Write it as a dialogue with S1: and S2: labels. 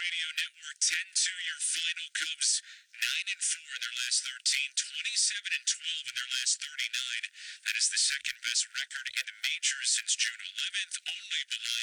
S1: Radio Network. 10-2 your final. Cubs 9-4 in their last 13, 27-12 in their last 39. That is the second best record in the majors since June 11th, only behind